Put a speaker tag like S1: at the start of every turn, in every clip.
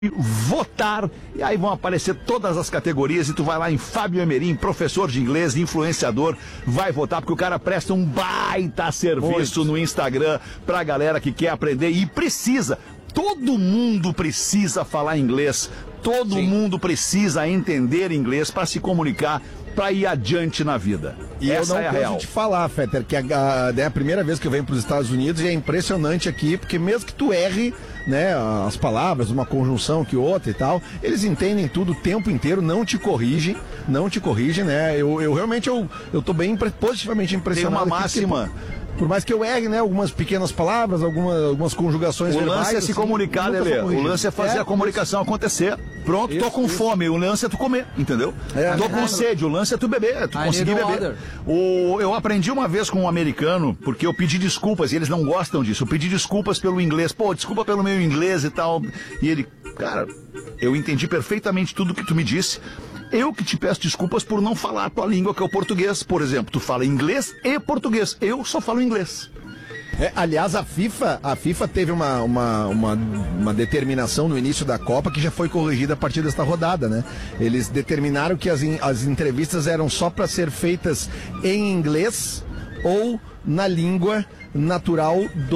S1: votar, e aí vão aparecer todas as categorias e tu vai lá em Fábio Emerim, professor de inglês, influenciador, vai votar porque o cara presta um baita serviço no Instagram pra galera que quer aprender e precisa. Todo mundo precisa falar inglês, todo mundo precisa entender inglês para se comunicar, para ir adiante na vida.
S2: E
S1: essa
S2: eu não canso de falar, Fetter, que é a primeira vez que eu venho para os Estados Unidos e é impressionante aqui, porque mesmo que tu erre, né, as palavras, uma conjunção que outra e tal, eles entendem tudo o tempo inteiro, não te corrigem, né? Eu realmente eu tô bem positivamente impressionado.
S1: Tem uma máxima.
S2: Por mais que eu erre, né, algumas pequenas palavras, algumas conjugações verbais.
S1: O lance é se comunicar, Lelê. O lance é fazer a comunicação acontecer. Pronto, tô com fome. O lance é tu comer, entendeu? Tô com sede. O lance é tu beber, é tu conseguir beber. Eu aprendi uma vez com um americano, porque eu pedi desculpas, e eles não gostam disso. Eu pedi desculpas pelo inglês. Pô, desculpa pelo meu inglês e tal. E ele, cara, eu entendi perfeitamente tudo que tu me disse. Eu que te peço desculpas por não falar a tua língua, que é o português. Por exemplo, tu fala inglês e português. Eu só falo inglês.
S2: Aliás, a FIFA teve uma determinação no início da Copa que já foi corrigida a partir desta rodada, né? Eles determinaram que as entrevistas eram só para ser feitas em inglês ou na língua natural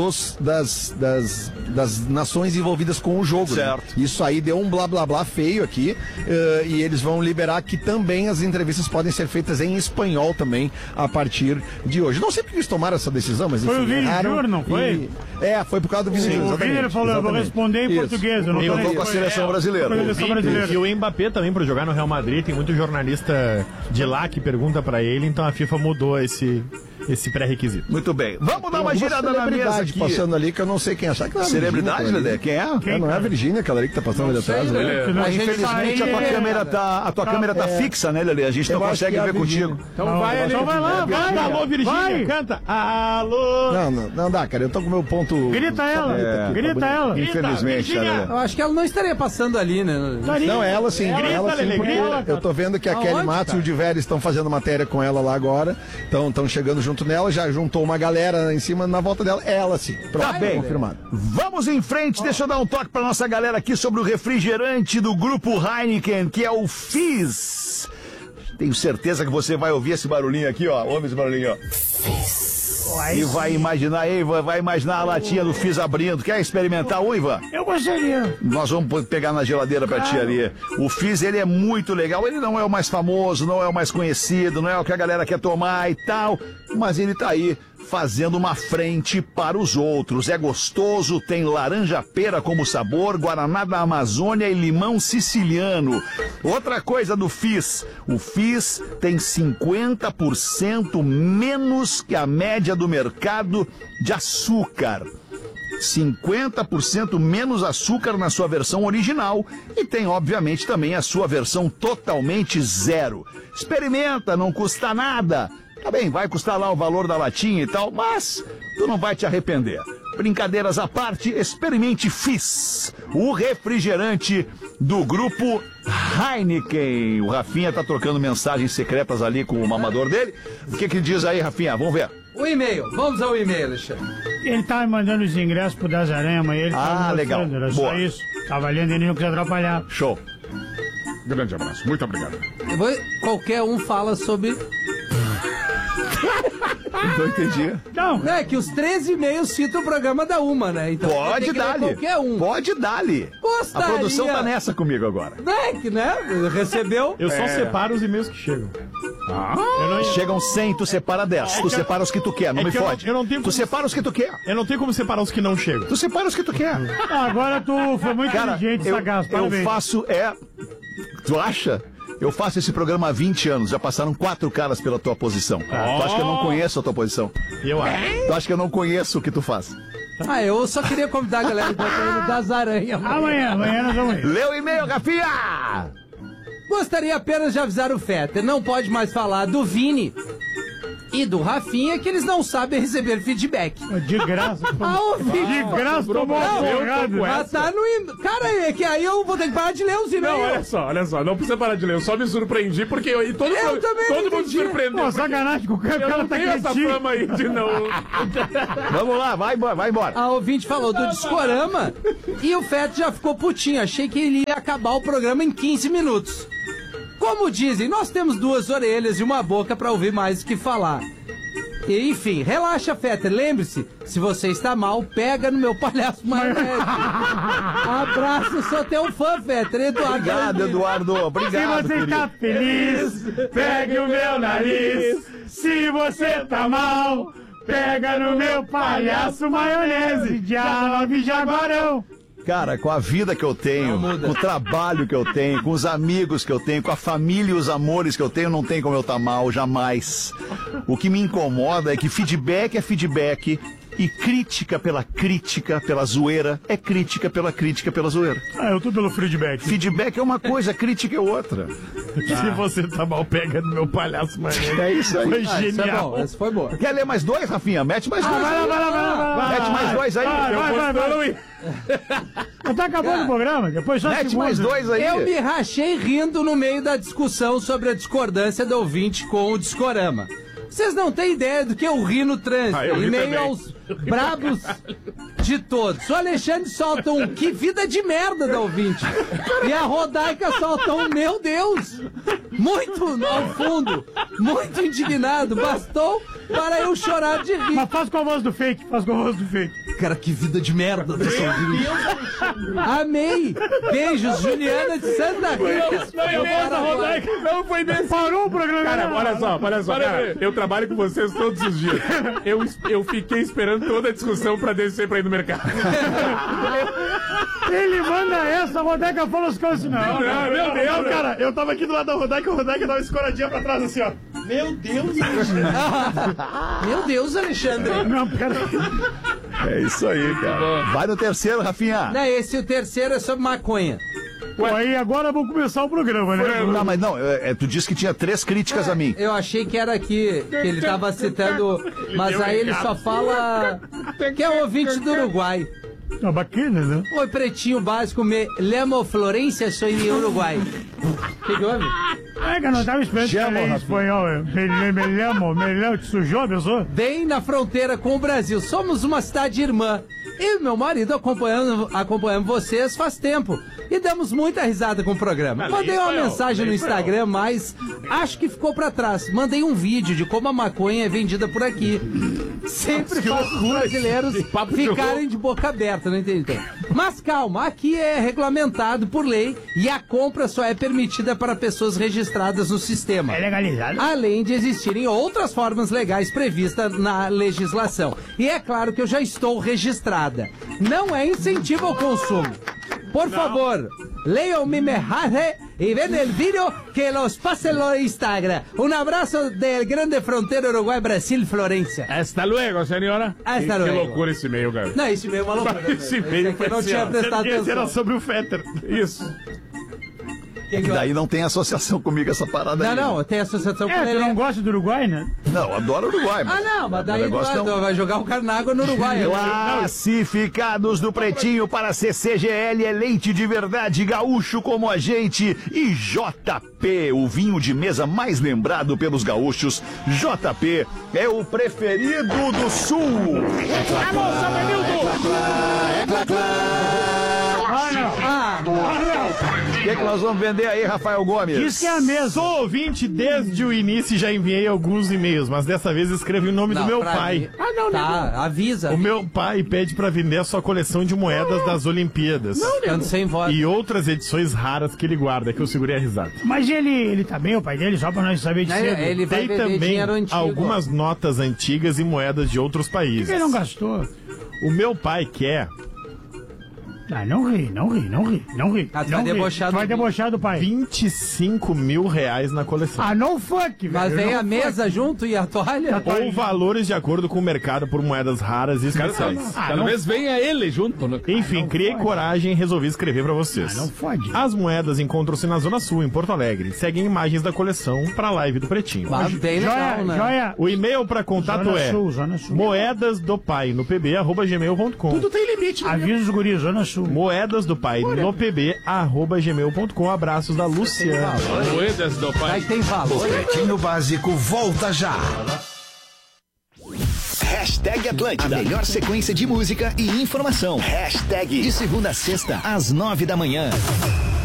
S2: das nações envolvidas com o jogo.
S1: Certo.
S2: Né? Isso aí deu um blá blá blá feio aqui, e eles vão liberar que também as entrevistas podem ser feitas em espanhol também a partir de hoje. Não sei porque eles tomaram essa decisão, mas enfim,
S3: foi o Vini Júnior, não foi?
S2: Foi por causa do Vini Júnior.
S3: O Vini falou, eu vou responder em português. Eu não tô
S1: com a seleção brasileira.
S4: E o Mbappé também, para jogar no Real Madrid, tem muito jornalista de lá que pergunta para ele, então a FIFA mudou esse pré-requisito.
S1: Muito bem. Vamos dar uma girada na mesa aqui.
S2: Passando ali que eu não sei quem achar.
S1: Celebridade, Lelê? Quem é?
S2: Não é a Virgínia, aquela ali que tá passando ali atrás.
S1: Infelizmente a tua câmera tá fixa, né, Lelê? A gente não consegue ver contigo.
S3: Então vai lá, vai.
S4: Alô, Virgínia, canta. Alô.
S2: Não dá, cara. Eu tô com o meu ponto.
S3: Grita ela.
S1: Infelizmente, Lelê.
S5: Eu acho que ela não estaria passando ali, né?
S2: Não, ela sim. Ela sim, porque eu tô vendo que a Kelly Matos e o Diveres estão fazendo matéria com ela lá agora. Estão chegando junto nela, já juntou uma galera em cima, na volta dela, ela sim. Pronto,
S1: tá bem.
S2: Confirmado.
S1: Vamos em frente, deixa eu dar um toque pra nossa galera aqui sobre o refrigerante do grupo Heineken, que é o Fizz. Tenho certeza que você vai ouvir esse barulhinho aqui, ó. Ouve esse barulhinho, ó. Fizz. E vai imaginar, Ivan, vai imaginar a latinha do Fizz abrindo. Quer experimentar, Ivan?
S3: Eu gostaria.
S1: Nós vamos pegar na geladeira pra ti ali. O Fizz, ele é muito legal. Ele não é o mais famoso, não é o mais conhecido, não é o que a galera quer tomar e tal. Mas ele tá aí fazendo uma frente para os outros. É gostoso, tem laranja-pera como sabor, guaraná da Amazônia e limão siciliano. Outra coisa do Fizz, o Fizz tem 50% menos que a média do mercado de açúcar. 50% menos açúcar na sua versão original e tem, obviamente, também a sua versão totalmente zero. Experimenta, não custa nada. Tá bem, vai custar lá o valor da latinha e tal, mas tu não vai te arrepender. Brincadeiras à parte, experimente Fizz, o refrigerante do grupo Heineken. O Rafinha tá trocando mensagens secretas ali com o mamador dele. O que diz aí, Rafinha? Vamos ver.
S5: O e-mail, vamos ao e-mail, Alexandre.
S3: Ele tava mandando os ingressos pro Das Aranha, ele
S1: legal.
S3: Era
S1: boa.
S3: só isso. Tava lendo e ele não quis atrapalhar.
S1: Show.
S6: Grande abraço, muito obrigado.
S5: Qualquer um fala sobre...
S1: Não entendi.
S3: Não.
S5: É que os 13 e-mails citam o programa da Uma, né? Então
S1: pode dar-lhe.
S5: Qualquer um.
S1: Pode dar-lhe.
S5: Gostaria.
S1: A produção tá nessa comigo agora.
S5: Né? Recebeu.
S4: Eu só separo os e-mails que chegam.
S1: Chegam 100, tu separa 10. Tu separa os que tu quer, não me fode.
S4: Eu não tenho
S1: tu separa os que tu quer.
S4: Eu não tenho como separar os que não chegam.
S1: Tu separa os que tu quer.
S3: Agora tu foi muito inteligente, sagaz.
S1: Eu faço, Tu acha? Eu faço esse programa há 20 anos, já passaram 4 caras pela tua posição. Tu acha que eu não conheço a tua posição?
S4: Eu acho.
S1: Tu acha que eu não conheço o que tu faz?
S5: Eu só queria convidar a galera do Das Aranha.
S3: Amanhã nós vamos ir.
S1: Lê o e-mail, Rafinha!
S5: Gostaria apenas de avisar o Fetter, não pode mais falar do Vini e do Rafinha que eles não sabem receber feedback.
S3: De graça.
S5: De
S3: graça, tomou uma
S5: tá no... Cara, é que aí eu vou ter que parar de ler os e-mails.
S6: Não, olha só, não precisa parar de ler. Eu só me surpreendi porque todo mundo surpreendeu.
S3: Pô, sacanagem, o cara
S6: não
S3: tá
S6: tenho essa fama aí de não...
S1: Vamos lá, vai embora.
S5: A ouvinte falou do Discorama e o Feto já ficou putinho. Achei que ele ia acabar o programa em 15 minutos. Como dizem, nós temos 2 orelhas e uma boca pra ouvir mais do que falar. E, enfim, relaxa, Fetter. Lembre-se, se você está mal, pega no meu palhaço maionese. Abraço, sou teu fã, Fetter. Eduardo.
S1: Obrigado, Eduardo. Obrigado.
S3: Se você está feliz, pegue o meu nariz. Se você tá mal, pega no meu palhaço maionese. De Jaguarão.
S1: Cara, com a vida que eu tenho, com o trabalho que eu tenho, com os amigos que eu tenho, com a família e os amores que eu tenho, não tem como eu estar mal, jamais. O que me incomoda é que feedback é feedback e crítica pela zoeira, é crítica pela zoeira.
S3: Eu tô pelo feedback.
S1: Feedback é uma coisa, crítica é outra.
S4: Se você tá mal, pega no meu palhaço, mano.
S1: É isso aí.
S4: Foi genial.
S5: Essa foi boa.
S1: Quer ler mais 2, Rafinha? Mete mais 2.
S3: Vai lá.
S1: Mete mais 2 aí.
S3: Vai. Já tá acabando o programa, depois só
S1: Mete mais 2 aí.
S5: Eu me rachei rindo no meio da discussão sobre a discordância do ouvinte com o Discorama. Vocês não têm ideia do que eu ri no trânsito, em meio aos brabos de todos. O Alexandre solta um que vida de merda da ouvinte. E a Rodaica solta um meu Deus. Muito ao fundo, muito indignado. Bastou para eu chorar de rir.
S3: Mas faz com a voz do fake,
S5: Cara, que vida de merda desse ouvinte. Amei. Beijos, Juliana de Santa Rita.
S6: Não foi desse.
S3: Parou o programa.
S6: Cara, olha só, cara, eu trabalho com vocês todos os dias. Eu fiquei esperando toda a discussão pra descer pra ir no mercado.
S3: Ele manda essa, a Rodaica fala as coisas assim, não, meu Deus, cara, eu tava aqui do lado da Rodaica, a Rodaica dava uma escoradinha pra trás assim, ó. Meu Deus,
S5: Meu Deus, Alexandre.
S3: Não, pera.
S1: É isso aí, cara. Vai no terceiro, Rafinha.
S5: Não, o terceiro é sobre maconha.
S3: Pô, aí agora vamos começar o programa, né?
S1: Não, mas não, tu disse que tinha 3 críticas a mim.
S5: Eu achei que era aqui, que ele tava citando, mas aí ele só fala que é ouvinte do Uruguai.
S3: É bacana, né?
S5: Oi, pretinho básico, me llamo Florência, sou de Uruguai. Que houve?
S3: É que eu não tava esperando que era em espanhol. Me lembro, te sujou, pessoa?
S5: Bem na fronteira com o Brasil. Somos uma cidade irmã. Eu e meu marido acompanhamos vocês faz tempo. E damos muita risada com o programa. Mandei uma mensagem no Instagram, mas acho que ficou pra trás. Mandei um vídeo de como a maconha é vendida por aqui. Sempre faz os brasileiros ficarem de boca aberta, não entendi. Mas calma, aqui é regulamentado por lei e a compra só é permitida para pessoas registradas no sistema.
S3: É legalizado.
S5: Além de existirem outras formas legais previstas na legislação. E é claro que eu já estou registrada. Não é incentivo ao consumo. Por favor, leiam mi mensaje y ven el video que los pase no Instagram. Un abrazo del grande frontera Uruguay-Brasil, Florencia.
S6: Hasta luego, senhora.
S5: Hasta luego.
S6: Que loucura esse e-mail, cara.
S5: Não, esse e-mail é uma loucura.
S6: Esse e-mail
S5: eu não tinha prestado
S4: Esse era
S5: atenção.
S4: sobre o Fetter.
S6: Isso.
S1: E daí não tem associação comigo essa parada aí.
S5: Não, tem associação com
S3: Tu
S5: ele.
S3: não gosta do Uruguai, né?
S1: Não, adoro o Uruguai.
S5: Ah, não, mas daí
S1: negócio não.
S5: vai jogar o Carnago no Uruguai.
S1: Classificados do Pretinho para CCGL é leite de verdade, gaúcho como a gente e JP, o vinho de mesa mais lembrado pelos gaúchos. JP é o preferido do Sul.
S6: Alô, Samuelildo!
S1: O que nós vamos vender aí, Rafael Gomes?
S3: Diz que é a mesma.
S4: Sou ouvinte desde o início e já enviei alguns e-mails, mas dessa vez escrevi o nome do meu pai.
S5: Tá, avisa.
S4: O meu pai pede pra vender a sua coleção de moedas das Olimpíadas.
S5: Ficando sem voz.
S4: E outras edições raras que ele guarda, que eu segurei a risada.
S3: Mas ele tá bem, o pai dele, só pra nós saber de cedo.
S5: Ele vai
S4: Tem
S5: vender
S4: também
S5: dinheiro antigo.
S4: algumas notas antigas e moedas de outros
S3: Por
S4: países.
S3: que ele não gastou?
S4: O meu pai quer
S3: Não ri.
S5: Tu vai debochar
S3: vai debochar do pai.
S4: 25 mil reais na coleção.
S3: No fuck, velho.
S5: Mas vem a mesa junto e a toalha?
S4: Ou valores de acordo com o mercado por moedas raras e especiais.
S6: Talvez venha ele junto. Né?
S4: Enfim, criei coragem e resolvi escrever pra vocês.
S3: Não fode.
S4: As moedas encontram-se na Zona Sul, em Porto Alegre. Seguem imagens da coleção pra live do Pretinho.
S5: Mas bem legal, né?
S3: Joia.
S4: O e-mail pra contato
S3: Zona Sul.
S4: moedasdopai@gmail.com.
S6: Tudo tem limite, né?
S3: Avisa os guris, Zona Sul.
S4: moedasdopai@gmail.com. Abraços da Luciana.
S6: Moedas do pai.
S5: Aí tem valor.
S7: Pretinho Básico volta já. Hashtag Atlântida. A melhor sequência de música e informação. Hashtag de segunda a sexta, às 9 da manhã.